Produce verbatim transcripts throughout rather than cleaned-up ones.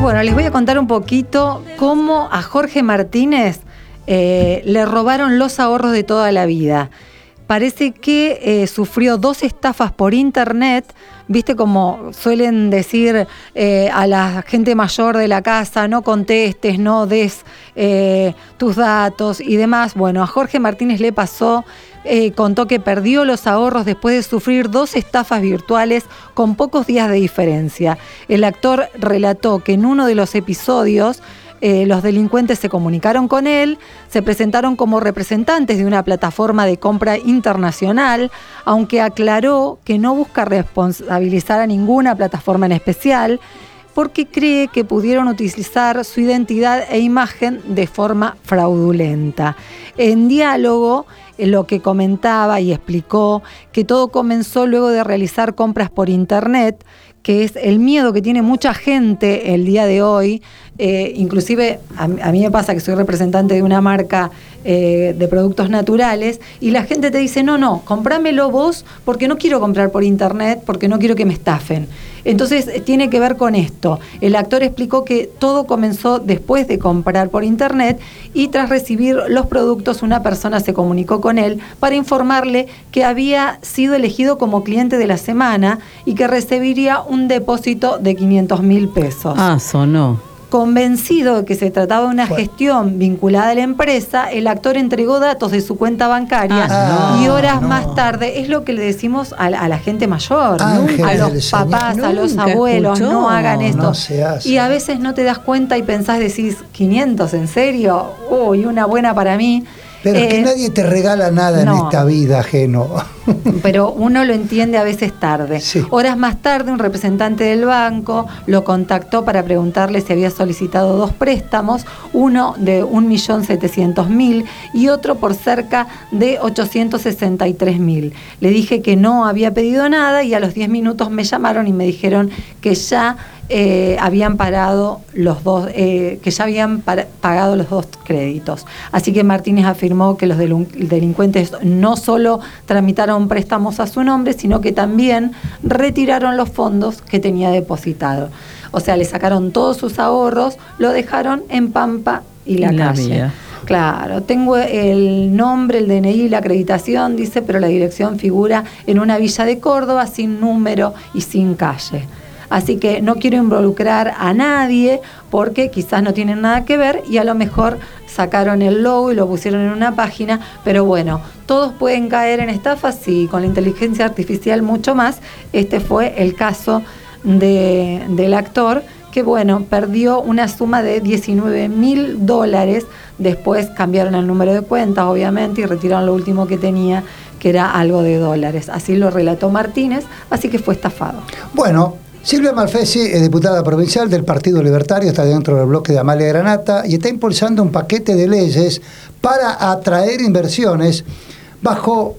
bueno, les voy a contar un poquito cómo a Jorge Martínez eh, le robaron los ahorros de toda la vida. Parece que eh, sufrió dos estafas por internet, viste como suelen decir eh, a la gente mayor de la casa, no contestes, no des eh, tus datos y demás. Bueno, a Jorge Martínez le pasó, eh, contó que perdió los ahorros después de sufrir dos estafas virtuales con pocos días de diferencia. El actor relató que en uno de los episodios Eh, los delincuentes se comunicaron con él, se presentaron como representantes de una plataforma de compra internacional, aunque aclaró que no busca responsabilizar a ninguna plataforma en especial, porque cree que pudieron utilizar su identidad e imagen de forma fraudulenta. En diálogo, lo que comentaba y explicó que todo comenzó luego de realizar compras por internet, que es el miedo que tiene mucha gente el día de hoy. Eh, inclusive a, a mí me pasa que soy representante de una marca eh, de productos naturales y la gente te dice, no, no, comprámelo vos porque no quiero comprar por internet, porque no quiero que me estafen. Entonces eh, tiene que ver con esto. El actor explicó que todo comenzó después de comprar por internet y tras recibir los productos una persona se comunicó con él para informarle que había sido elegido como cliente de la semana y que recibiría un depósito de quinientos mil pesos. Ah, sonó. Convencido de que se trataba de una bueno. gestión vinculada a la empresa, el actor entregó datos de su cuenta bancaria ah, y horas no. más tarde, es lo que le decimos a la, a la gente mayor, Ángel, a los papás, señor. a los abuelos, escuchó. no hagan esto. No se hace. Y a veces no te das cuenta y pensás, decís, ¿quinientos en serio? Uy, una buena para mí. Pero eh, que nadie te regala nada no. en esta vida, ajeno. Pero uno lo entiende a veces tarde. Sí. Horas más tarde, un representante del banco lo contactó para preguntarle si había solicitado dos préstamos, uno de un millón setecientos mil y otro por cerca de ochocientos sesenta y tres mil. Le dije que no había pedido nada y a los diez minutos me llamaron y me dijeron que ya Eh, habían parado los dos, eh, que ya habían para, pagado los dos créditos. Así que Martínez afirmó que los delincuentes no solo tramitaron préstamos a su nombre, sino que también retiraron los fondos que tenía depositado. O sea, le sacaron todos sus ahorros, lo dejaron en Pampa y la, la calle. Mía. Claro, tengo el nombre, el D N I y la acreditación, dice, pero la dirección figura en una villa de Córdoba sin número y sin calle. Así que no quiero involucrar a nadie porque quizás no tienen nada que ver y a lo mejor sacaron el logo y lo pusieron en una página, pero bueno, todos pueden caer en estafas y con la inteligencia artificial mucho más. Este fue el caso de, del actor que, bueno, perdió una suma de diecinueve mil dólares, después cambiaron el número de cuentas, obviamente, y retiraron lo último que tenía, que era algo de dólares. Así lo relató Martínez, así que fue estafado. Bueno, Silvia Malfesi es diputada provincial del Partido Libertario, está dentro del bloque de Amalia Granata y está impulsando un paquete de leyes para atraer inversiones bajo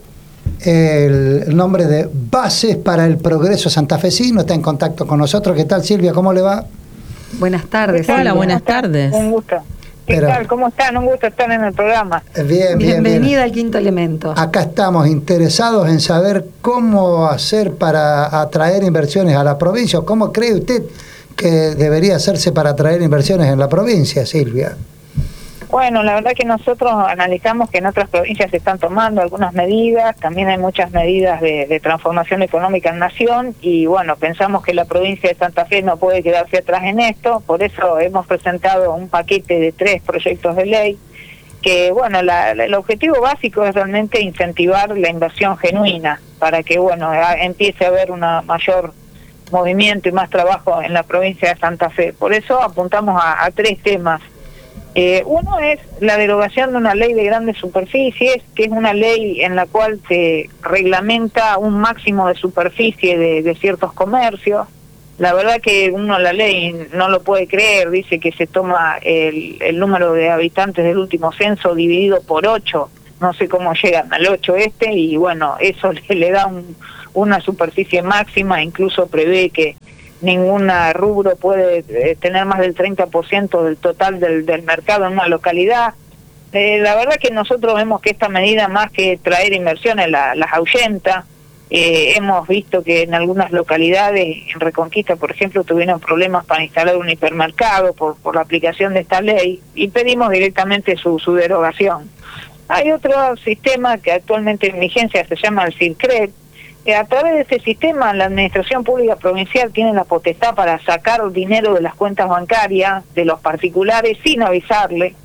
el, el nombre de Bases para el Progreso Santafesino. Está en contacto con nosotros. ¿Qué tal, Silvia? ¿Cómo le va? Buenas tardes. Hola, Silvia. buenas tardes. Un gusto. ¿Qué Pero, tal? ¿Cómo están? Un gusto estar en el programa. Bien, bien, Bienvenida bien. al Quinto Elemento. Acá estamos interesados en saber cómo hacer para atraer inversiones a la provincia. ¿Cómo cree usted que debería hacerse para atraer inversiones en la provincia, Silvia? Bueno, la verdad que nosotros analizamos que en otras provincias se están tomando algunas medidas, también hay muchas medidas de, de transformación económica en nación y bueno, pensamos que la provincia de Santa Fe no puede quedarse atrás en esto, por eso hemos presentado un paquete de tres proyectos de ley que bueno, la, la, el objetivo básico es realmente incentivar la inversión genuina para que bueno, a, empiece a haber una mayor movimiento y más trabajo en la provincia de Santa Fe. Por eso apuntamos a, a tres temas. Eh, uno es la derogación de una ley de grandes superficies, que es una ley en la cual se reglamenta un máximo de superficie de, de ciertos comercios. La verdad que uno la ley no lo puede creer, dice que se toma el, el número de habitantes del último censo dividido por ocho, no sé cómo llegan al ocho este, y bueno, eso le, le da un, una superficie máxima, incluso prevé que ningún rubro puede eh, tener más del treinta por ciento del total del, del mercado en una localidad. Eh, la verdad que nosotros vemos que esta medida, más que traer inversiones, la, las ahuyenta. Eh, hemos visto que en algunas localidades, en Reconquista, por ejemplo, tuvieron problemas para instalar un hipermercado por, por la aplicación de esta ley y pedimos directamente su, su derogación. Hay otro sistema que actualmente en vigencia se llama el SIRCRED. Eh, a través de este sistema, la Administración Pública Provincial tiene la potestad para sacar dinero de las cuentas bancarias de los particulares sin avisarle,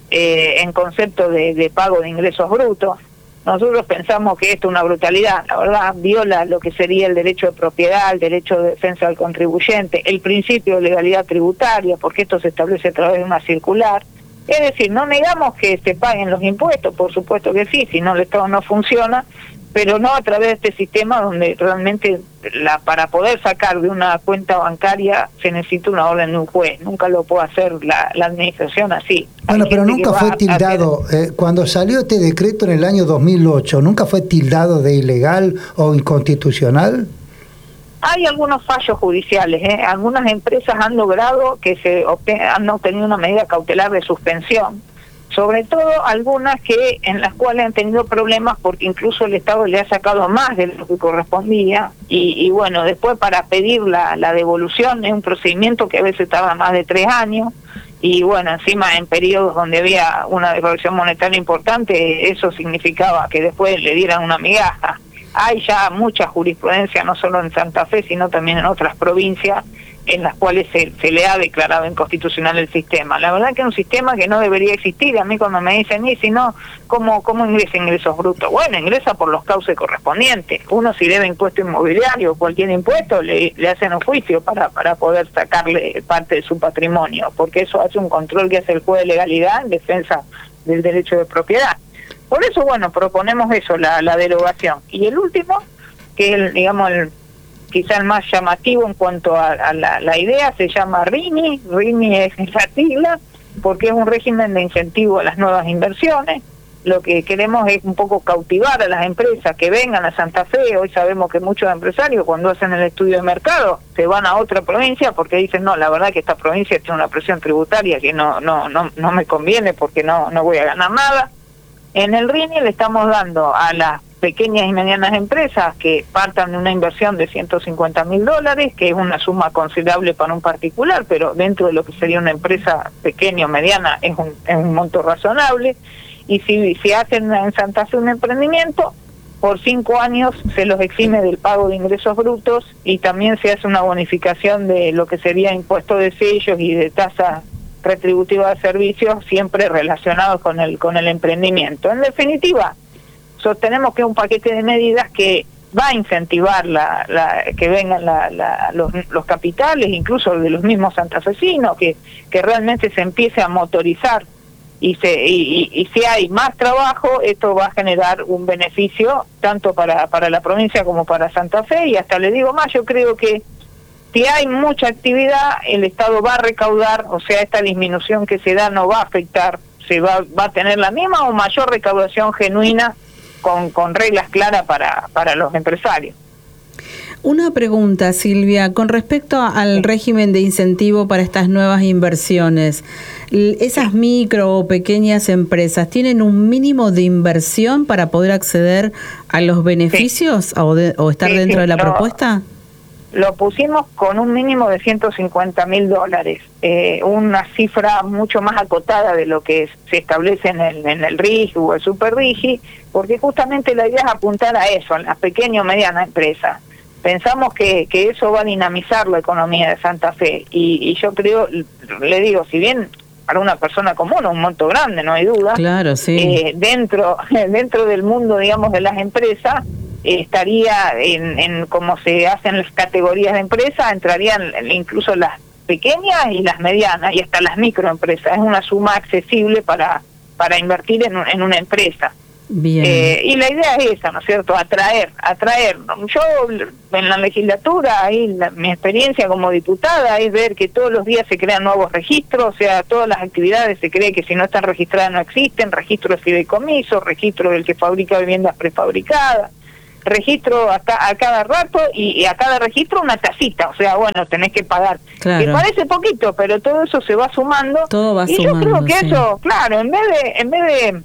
eh, en concepto de, de pago de ingresos brutos. Nosotros pensamos que esto es una brutalidad, la verdad, viola lo que sería el derecho de propiedad, el derecho de defensa del contribuyente, el principio de legalidad tributaria, porque esto se establece a través de una circular. Es decir, no negamos que se paguen los impuestos, por supuesto que sí, si no el Estado no funciona, pero no a través de este sistema donde realmente la para poder sacar de una cuenta bancaria se necesita una orden de un juez. Nunca lo puede hacer la, la administración así. Bueno, pero nunca fue tildado, eh, cuando salió este decreto en el año dos mil ocho, ¿nunca fue tildado de ilegal o inconstitucional? Hay algunos fallos judiciales, ¿eh? Algunas empresas han logrado que se obten- han obtenido una medida cautelar de suspensión, sobre todo algunas que en las cuales han tenido problemas porque incluso el Estado le ha sacado más de lo que correspondía y, y bueno, después para pedir la, la devolución es un procedimiento que a veces tarda más de tres años y bueno, encima en periodos donde había una devaluación monetaria importante, eso significaba que después le dieran una migaja. Hay ya mucha jurisprudencia, no solo en Santa Fe, sino también en otras provincias, en las cuales se, se le ha declarado inconstitucional el sistema. La verdad que es un sistema que no debería existir. A mí cuando me dicen, y si no, ¿cómo, cómo ingresa ingresos brutos? Bueno, ingresa por los cauces correspondientes. Uno si debe impuesto inmobiliario o cualquier impuesto, le, le hacen un juicio para, para poder sacarle parte de su patrimonio, porque eso hace un control que hace el juez de legalidad en defensa del derecho de propiedad. Por eso, bueno, proponemos eso, la, la derogación. Y el último, que es, el, digamos, el quizá el más llamativo en cuanto a, a la, la idea, se llama RINI. RINI es la sigla, porque es un régimen de incentivo a las nuevas inversiones. Lo que queremos es un poco cautivar a las empresas que vengan a Santa Fe. Hoy sabemos que muchos empresarios cuando hacen el estudio de mercado se van a otra provincia porque dicen, no, la verdad que esta provincia tiene una presión tributaria que no no no no me conviene porque no no voy a ganar nada. En el RINI le estamos dando a las pequeñas y medianas empresas que partan de una inversión de ciento cincuenta mil dólares, que es una suma considerable para un particular, pero dentro de lo que sería una empresa pequeña o mediana es un, es un monto razonable. Y si, si hacen en Santa Fe un emprendimiento, por cinco años se los exime del pago de ingresos brutos y también se hace una bonificación de lo que sería impuesto de sellos y de tasas retributivas de servicios, siempre relacionados con el con el emprendimiento. En definitiva, sostenemos que es un paquete de medidas que va a incentivar la, la que vengan la, la, los, los capitales, incluso de los mismos santafesinos, que, que realmente se empiece a motorizar y, se, y, y, y si hay más trabajo, esto va a generar un beneficio tanto para, para la provincia como para Santa Fe. Y hasta le digo más, yo creo que si hay mucha actividad, el Estado va a recaudar, o sea, esta disminución que se da no va a afectar, se va, va a tener la misma o mayor recaudación genuina con, con reglas claras para, para los empresarios. Una pregunta, Silvia, con respecto al régimen de incentivo para estas nuevas inversiones, ¿esas micro o pequeñas empresas tienen un mínimo de inversión para poder acceder a los beneficios sí. o, de, o estar sí, dentro sí, de la lo, propuesta? Lo pusimos con un mínimo de ciento cincuenta mil dólares, eh, una cifra mucho más acotada de lo que se establece en el, en el RIGI o el Super RIGI, porque justamente la idea es apuntar a eso, a las pequeñas o medianas empresas. Pensamos que, que eso va a dinamizar la economía de Santa Fe y, y yo creo, le digo, si bien para una persona común es un monto grande, no hay duda, claro, sí. eh, dentro, dentro del mundo, digamos, de las empresas, estaría en, en como se hacen las categorías de empresas, entrarían incluso las pequeñas y las medianas y hasta las microempresas. Es una suma accesible para para invertir en, un, en una empresa. Bien. Eh, y la idea es esa, ¿no es cierto? Atraer, atraer. Yo en la legislatura, ahí la, mi experiencia como diputada es ver que todos los días se crean nuevos registros, o sea, todas las actividades se cree que si no están registradas no existen, registro de fideicomiso, registro del que fabrica viviendas prefabricadas, registro a, a cada rato y, y a cada registro una tasita, o sea, bueno, tenés que pagar. Claro. Que parece poquito, pero todo eso se va sumando. Todo va y sumando, yo creo que sí. eso, claro, en vez de en vez de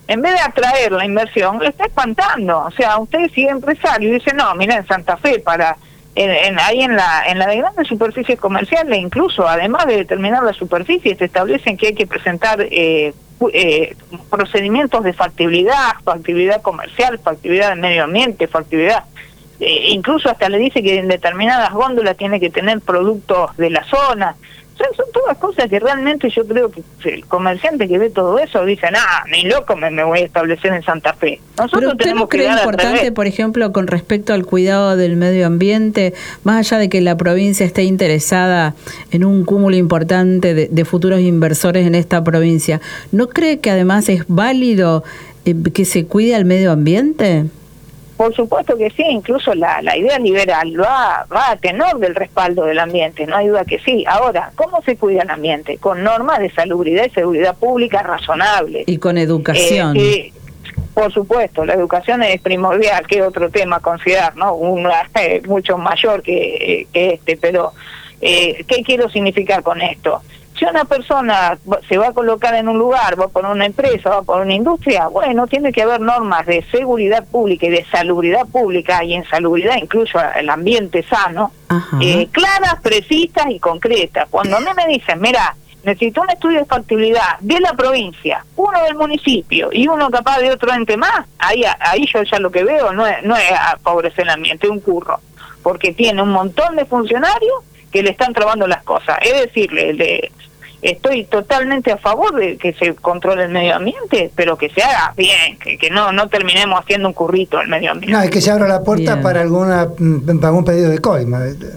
en vez de atraer la inversión, le está espantando. O sea, usted si es empresario y dice, no, mira, en Santa Fe, para en, en, ahí en la en la de grandes superficies comerciales, incluso además de determinar la superficie, se establecen que hay que presentar eh, eh, procedimientos de factibilidad, factibilidad comercial, factibilidad de medio ambiente, factibilidad... Eh, incluso hasta le dice que en determinadas góndolas tiene que tener productos de la zona. O sea, son todas cosas que realmente yo creo que el comerciante que ve todo eso dice, ah, ni loco me, me voy a establecer en Santa Fe. Nosotros Pero usted tenemos no cree que dar importante, por ejemplo, con respecto al cuidado del medio ambiente, más allá de que la provincia esté interesada en un cúmulo importante de, de futuros inversores en esta provincia, ¿no cree que además es válido eh, que se cuide al medio ambiente? Por supuesto que sí, incluso la, la idea liberal va, va a tenor del respaldo del ambiente, no hay duda que sí. Ahora, ¿cómo se cuida el ambiente? Con normas de salubridad y seguridad pública razonables. Y con educación. Eh, eh, por supuesto, la educación es primordial, que es otro tema a considerar, ¿no? Un eh, mucho mayor que, que este, pero eh, ¿qué quiero significar con esto? Si una persona se va a colocar en un lugar, va a poner una empresa, va a poner una industria, bueno, tiene que haber normas de seguridad pública y de salubridad pública, y en salubridad incluso el ambiente sano, eh, claras, precisas y concretas. Cuando a mí me dicen, mira, necesito un estudio de factibilidad de la provincia, uno del municipio y uno capaz de otro ente más, ahí ahí yo ya lo que veo no es, no es favorecer el ambiente, es un curro, porque tiene un montón de funcionarios que le están trabando las cosas. Es decir, le, le, estoy totalmente a favor de que se controle el medio ambiente, pero que se haga bien, que, que no no terminemos haciendo un currito al medio ambiente. No, es que se abra la puerta bien para alguna para algún pedido de coima.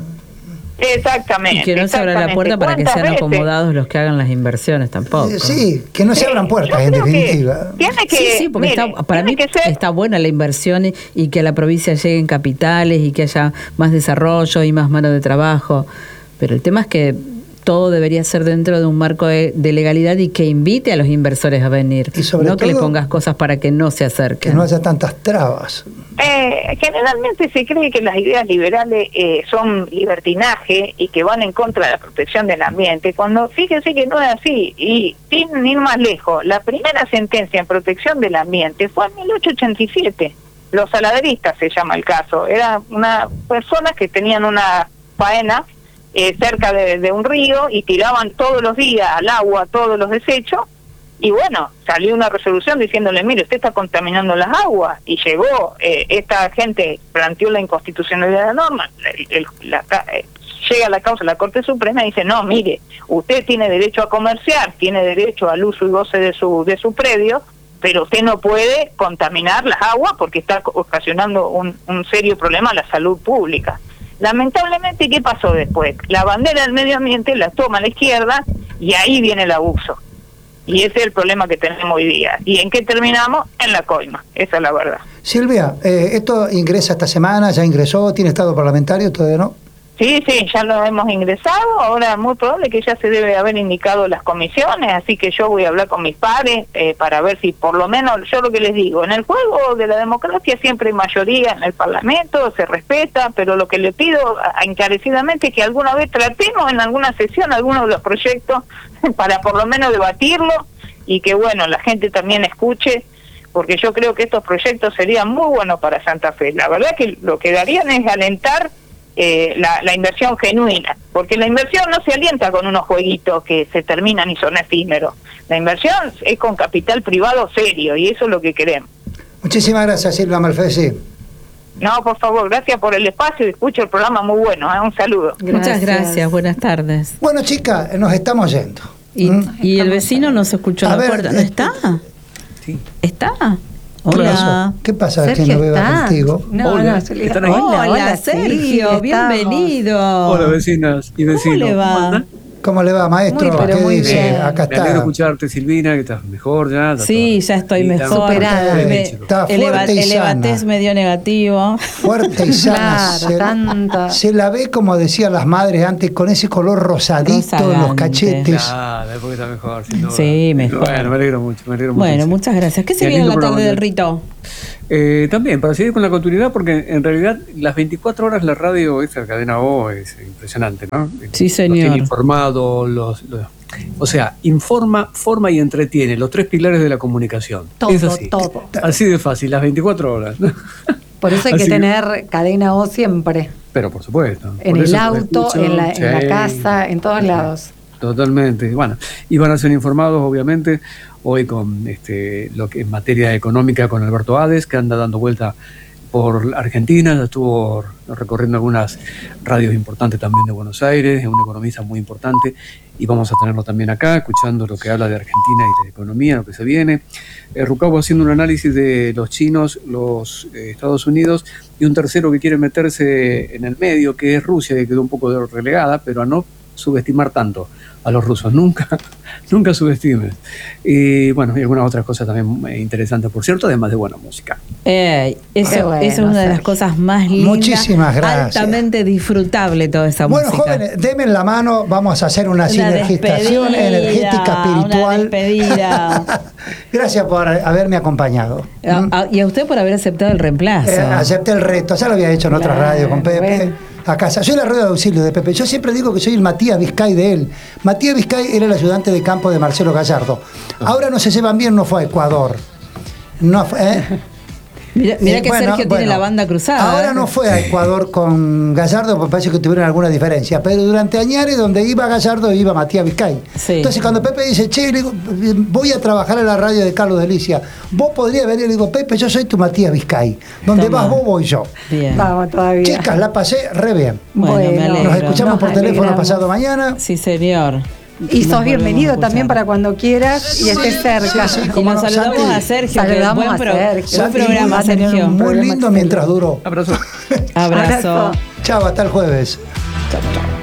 Exactamente. Y que no se abra la puerta para que sean veces? acomodados los que hagan las inversiones tampoco. Eh, sí, que no se abran puertas, en definitiva. Que tiene que, sí, sí, porque mire, está, para mí está buena la inversión y, y que a la provincia lleguen capitales y que haya más desarrollo y más mano de trabajo. Pero el tema es que todo debería ser dentro de un marco de, de legalidad y que invite a los inversores a venir, y sobre no todo, que le pongas cosas para que no se acerquen. Que no haya tantas trabas. Eh, generalmente se cree que las ideas liberales eh, son libertinaje y que van en contra de la protección del ambiente, cuando fíjese que no es así. Y sin ir más lejos, la primera sentencia en protección del ambiente fue en mil ochocientos ochenta y siete. Los saladeristas se llama el caso. Eran unas personas que tenían una faena Eh, cerca de, de un río y tiraban todos los días al agua todos los desechos, y bueno, salió una resolución diciéndole, mire, usted está contaminando las aguas, y llegó, eh, esta gente planteó la inconstitucionalidad de la norma, el, el, la, eh, llega a la causa de la Corte Suprema y dice, no, mire, usted tiene derecho a comerciar, tiene derecho al uso y goce de su, de su predio, pero usted no puede contaminar las aguas porque está ocasionando un, un serio problema a la salud pública. Lamentablemente, ¿qué pasó después? La bandera del medio ambiente la toma la izquierda y ahí viene el abuso. Y ese es el problema que tenemos hoy día. ¿Y en qué terminamos? En la coima. Esa es la verdad. Silvia, eh, ¿esto ingresa esta semana? ¿Ya ingresó? ¿Tiene estado parlamentario? ¿Todavía no? Sí, sí, ya lo hemos ingresado. Ahora es muy probable que ya se debe haber indicado las comisiones, así que yo voy a hablar con mis pares eh, para ver si por lo menos, yo lo que les digo, en el juego de la democracia siempre hay mayoría en el Parlamento, se respeta, pero lo que le pido encarecidamente es que alguna vez tratemos en alguna sesión algunos de los proyectos para por lo menos debatirlo y que, bueno, la gente también escuche, porque yo creo que estos proyectos serían muy buenos para Santa Fe. La verdad que lo que darían es alentar Eh, la, la inversión genuina, porque la inversión no se alienta con unos jueguitos que se terminan y son efímeros. La inversión es con capital privado serio y eso es lo que queremos. Muchísimas gracias, Silvia Malfesi. No, por favor, gracias por el espacio y escucho el programa muy bueno, ¿eh? Un saludo. Gracias. Muchas gracias, buenas tardes. Bueno, chicas, nos estamos yendo. ¿Y, ¿Mm? y el vecino no se escuchó a la ver, puerta? ¿No está? Sí. ¿Está? Hola. ¿Qué pasa? ¿Quién no beba contigo? No, hola, no, hola, hola, hola, Sergio, sí, bienvenido. Hola, vecinas y vecinos. ¿Cómo le va? ¿Cómo le va, maestro? Muy, pero ¿Qué muy dice? bien. Acá está. Me alegro escucharte, Silvina, que estás mejor ya. Sí, ya estoy mejor. Superada. Me, está el fuerte y el evatez medio negativo. Fuerte y sana. Claro, tanta. Se la ve, como decían las madres antes, con ese color rosadito Rosagante. en los cachetes. Ah, después está mejor. Sin duda. Sí, mejor. Bueno, me alegro mucho. Me alegro mucho. Bueno, muchas gracias. ¿Qué se viene en la tarde del rito? Eh, también, para seguir con la continuidad, porque en realidad las veinticuatro horas la radio, esa cadena O, es impresionante, ¿no? Sí, señor. Nos tiene informado, los, los, O sea, informa, forma y entretiene, los tres pilares de la comunicación. Todo, es así. todo. Así de fácil, las veinticuatro horas. Por eso hay Así que que- tener cadena O siempre. Pero por supuesto. En por el eso te auto, escucho, en la, en la sí. casa, en todos lados. Totalmente. Bueno, y van a ser informados, obviamente, hoy con este, lo que es materia económica con Alberto Hades, que anda dando vuelta por Argentina, estuvo recorriendo algunas radios importantes también de Buenos Aires, es un economista muy importante, y vamos a tenerlo también acá, escuchando lo que habla de Argentina y de economía, lo que se viene. Eh, Rucabo haciendo un análisis de los chinos, los eh, Estados Unidos, y un tercero que quiere meterse en el medio, que es Rusia, que quedó un poco relegada, pero a no subestimar tanto a los rusos, nunca, nunca subestimes. Y bueno, y algunas otras cosas también eh, interesantes, por cierto, además de buena música. Eh, eso, Qué bueno, eso es una de las Sergio. cosas más lindas. Muchísimas gracias. Altamente disfrutable toda esa Bueno, música. jóvenes, denme la mano, vamos a hacer una, Una sinergización despedida, energética una espiritual. despedida. Gracias por haberme acompañado. A- ¿Mm? a- y a usted por haber aceptado el reemplazo. Eh, acepté el reto, ya lo había hecho en otra Claro, radio con Pepe. bueno. A casa. Soy la rueda de auxilio de Pepe. Yo siempre digo que soy el Matías Vizcay de él. Matías Vizcay era el ayudante de campo de Marcelo Gallardo. Ahora no se llevan bien, no fue a Ecuador. No fue, ¿eh? Mira, mira Eh, que bueno, Sergio tiene bueno. la banda cruzada. Ahora ¿eh? no fue a Ecuador con Gallardo, porque parece que tuvieron alguna diferencia. Pero durante Añares, donde iba Gallardo, iba Matías Vizcay. Sí. Entonces, cuando Pepe dice, che, le digo, voy a trabajar en la radio de Carlos Delicia, vos podrías venir, le digo, Pepe, yo soy tu Matías Vizcay. Donde Toma. vas vos, voy yo. Bien. Vamos todavía. Chicas, la pasé re bien. Bueno, me Bueno, alegro. Nos escuchamos Nos por teléfono alegramos. pasado mañana. Sí, señor. Y Nos sos bienvenido volvemos a también escuchar. para cuando quieras y estés cerca. Sí, sí, Y cómo nos no, saludamos Santi. a Sergio. que Saludamos buen a pro- Sergio. Buen Santi, programa, va a tener Sergio. un Muy programa lindo excelente. mientras duró. Abrazo. Abrazo. Abrazo. Chao, hasta el jueves. Chau, chau.